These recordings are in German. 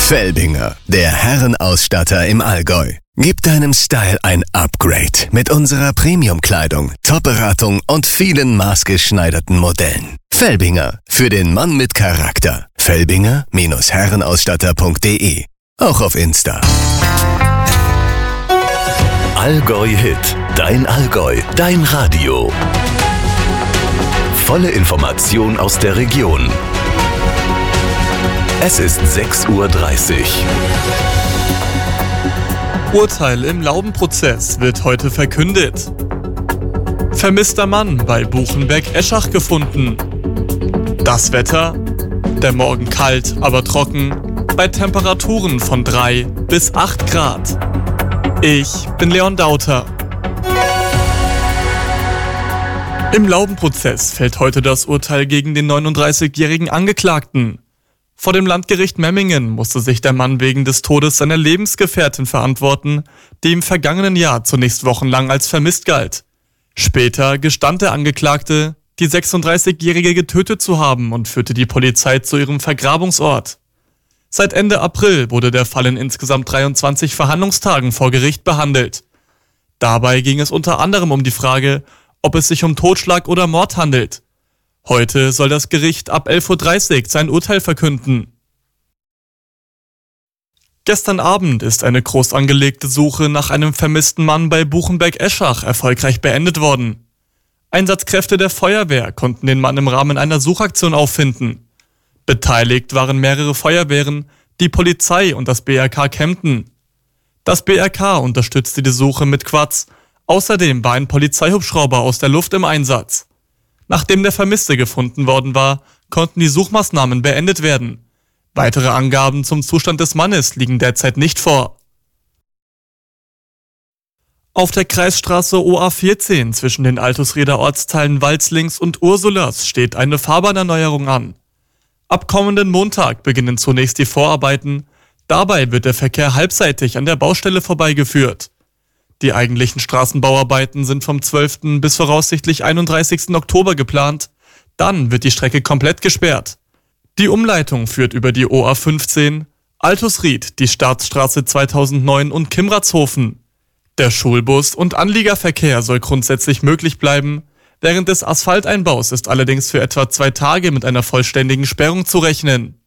Felbinger, der Herrenausstatter im Allgäu. Gib deinem Style ein Upgrade mit unserer Premium-Kleidung, Top-Beratung und vielen maßgeschneiderten Modellen. Felbinger, für den Mann mit Charakter. Felbinger-Herrenausstatter.de. Auch auf Insta. Allgäu Hit, dein Allgäu, dein Radio. Volle Information aus der Region. Es ist 6:30 Uhr. Urteil im Laubenprozess wird heute verkündet. Vermisster Mann bei Buchenberg-Eschach gefunden. Das Wetter? Der Morgen kalt, aber trocken, bei Temperaturen von 3 bis 8 Grad. Ich bin Leon Dauter. Im Laubenprozess fällt heute das Urteil gegen den 39-jährigen Angeklagten. Vor dem Landgericht Memmingen musste sich der Mann wegen des Todes seiner Lebensgefährtin verantworten, die im vergangenen Jahr zunächst wochenlang als vermisst galt. Später gestand der Angeklagte, die 36-Jährige getötet zu haben und führte die Polizei zu ihrem Vergrabungsort. Seit Ende April wurde der Fall in insgesamt 23 Verhandlungstagen vor Gericht behandelt. Dabei ging es unter anderem um die Frage, ob es sich um Totschlag oder Mord handelt. Heute soll das Gericht ab 11:30 Uhr sein Urteil verkünden. Gestern Abend ist eine groß angelegte Suche nach einem vermissten Mann bei Buchenberg-Eschach erfolgreich beendet worden. Einsatzkräfte der Feuerwehr konnten den Mann im Rahmen einer Suchaktion auffinden. Beteiligt waren mehrere Feuerwehren, die Polizei und das BRK Kempten. Das BRK unterstützte die Suche mit Quads. Außerdem war ein Polizeihubschrauber aus der Luft im Einsatz. Nachdem der Vermisste gefunden worden war, konnten die Suchmaßnahmen beendet werden. Weitere Angaben zum Zustand des Mannes liegen derzeit nicht vor. Auf der Kreisstraße OA14 zwischen den Altusrieder Ortsteilen Walzlings und Ursulas steht eine Fahrbahnerneuerung an. Ab kommenden Montag beginnen zunächst die Vorarbeiten. Dabei wird der Verkehr halbseitig an der Baustelle vorbeigeführt. Die eigentlichen Straßenbauarbeiten sind vom 12. bis voraussichtlich 31. Oktober geplant. Dann wird die Strecke komplett gesperrt. Die Umleitung führt über die OA15, Altusried, die Staatsstraße 2009 und Kimratshofen. Der Schulbus- und Anliegerverkehr soll grundsätzlich möglich bleiben. Während des Asphalteinbaus ist allerdings für etwa 2 Tage mit einer vollständigen Sperrung zu rechnen.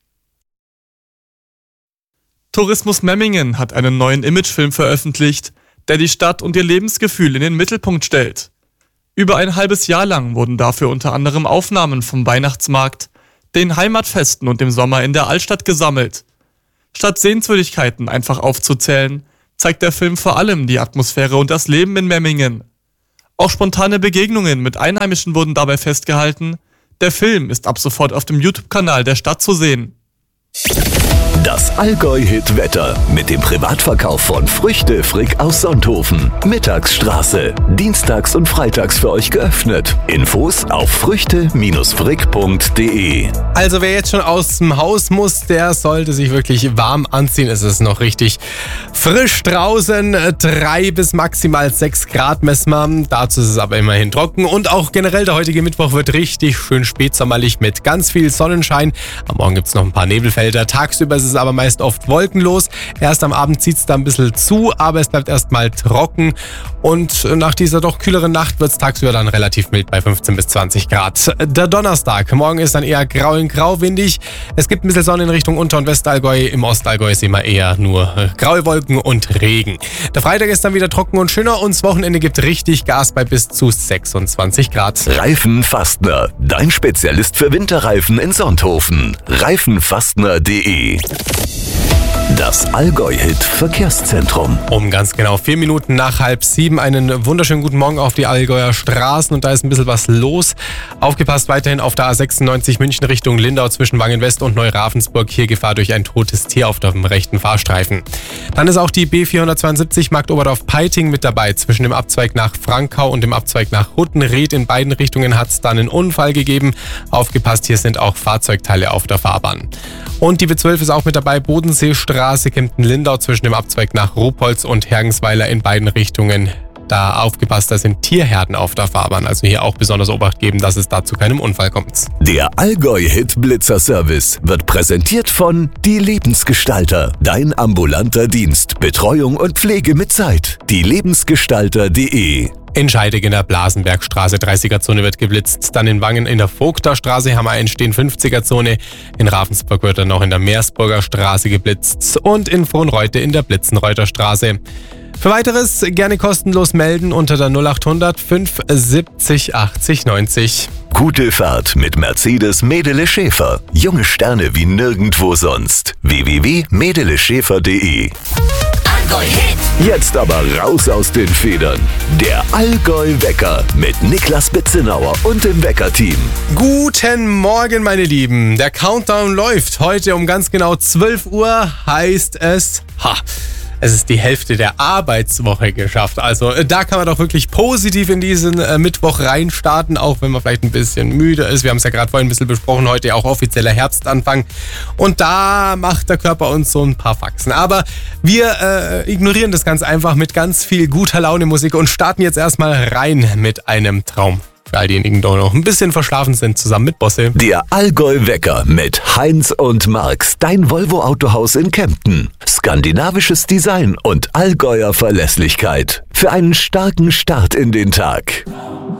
Tourismus Memmingen hat einen neuen Imagefilm veröffentlicht, der die Stadt und ihr Lebensgefühl in den Mittelpunkt stellt. Über ein halbes Jahr lang wurden dafür unter anderem Aufnahmen vom Weihnachtsmarkt, den Heimatfesten und dem Sommer in der Altstadt gesammelt. Statt Sehenswürdigkeiten einfach aufzuzählen, zeigt der Film vor allem die Atmosphäre und das Leben in Memmingen. Auch spontane Begegnungen mit Einheimischen wurden dabei festgehalten. Der Film ist ab sofort auf dem YouTube-Kanal der Stadt zu sehen. Das Allgäu-Hit-Wetter mit dem Privatverkauf von Früchte Frick aus Sonthofen. Mittagsstraße. Dienstags und freitags für euch geöffnet. Infos auf früchte-frick.de. Also wer jetzt schon aus dem Haus muss, der sollte sich wirklich warm anziehen. Es ist noch richtig frisch draußen. 3 bis maximal 6 Grad messen wir. Dazu ist es aber immerhin trocken. Und auch generell der heutige Mittwoch wird richtig schön spätsommerlich mit ganz viel Sonnenschein. Am Morgen gibt es noch ein paar Nebelfelder. Tagsüber ist es aber meist oft wolkenlos. Erst am Abend zieht es da ein bisschen zu, aber es bleibt erstmal trocken. Und nach dieser doch kühleren Nacht wird es tagsüber dann relativ mild bei 15 bis 20 Grad. Der Donnerstag, morgen ist dann eher grau in grau windig. Es gibt ein bisschen Sonne in Richtung Unter- und Westallgäu. Im Ostallgäu sehen wir eher nur graue Wolken und Regen. Der Freitag ist dann wieder trocken und schöner und das Wochenende gibt richtig Gas bei bis zu 26 Grad. Reifenfastner, dein Spezialist für Winterreifen in Sonthofen. Reifenfastner.de. Das Allgäu-Hit-Verkehrszentrum. Um ganz genau 4 Minuten nach 6:30 einen wunderschönen guten Morgen auf die Allgäuer Straßen und da ist ein bisschen was los. Aufgepasst weiterhin auf der A96 München Richtung Lindau zwischen Wangen-West und Neuravensburg. Hier Gefahr durch ein totes Tier auf dem rechten Fahrstreifen. Dann ist auch die B472 Marktoberdorf-Peiting mit dabei. Zwischen dem Abzweig nach Frankau und dem Abzweig nach Huttenried in beiden Richtungen hat es dann einen Unfall gegeben. Aufgepasst, hier sind auch Fahrzeugteile auf der Fahrbahn. Und die B12 ist auch mit dabei, Bodenseestraße, Kempten-Lindau zwischen dem Abzweig nach Ruhpolz und Hergensweiler in beiden Richtungen. da aufgepasst, da sind Tierherden auf der Fahrbahn. Also hier auch besonders Obacht geben, dass es da zu keinem Unfall kommt. Der Allgäu-Hit Blitzer Service wird präsentiert von Die Lebensgestalter. Dein ambulanter Dienst. Betreuung und Pflege mit Zeit. dielebensgestalter.de. In Scheidegg in der Blasenbergstraße 30er-Zone wird geblitzt. Dann in Wangen in der Vogterstraße haben wir einen stehen 50er-Zone. In Ravensburg wird dann noch in der Meersburger Straße geblitzt. Und in Frohnreute in der Blitzenreuther Straße. Für weiteres gerne kostenlos melden unter der 0800 570 80 90. Gute Fahrt mit Mercedes Medele Schäfer. Junge Sterne wie nirgendwo sonst. www.medeleschäfer.de. Jetzt aber raus aus den Federn. Der Allgäu-Wecker mit Niklas Betzenauer und dem Wecker-Team. Guten Morgen, meine Lieben. Der Countdown läuft. Heute um ganz genau 12 Uhr heißt es... Es ist die Hälfte der Arbeitswoche geschafft. Also da kann man doch wirklich positiv in diesen Mittwoch reinstarten, auch wenn man vielleicht ein bisschen müde ist. Wir haben es ja gerade vorhin ein bisschen besprochen, heute auch offizieller Herbstanfang. Und da macht der Körper uns so ein paar Faxen. Aber wir ignorieren das ganz einfach mit ganz viel guter Laune Musik und starten jetzt erstmal rein mit einem Traum. Für all diejenigen, die noch ein bisschen verschlafen sind, zusammen mit Bosse. Der Allgäu-Wecker mit Heinz und Marx, dein Volvo-Autohaus in Kempten. Skandinavisches Design und Allgäuer Verlässlichkeit. Für einen starken Start in den Tag.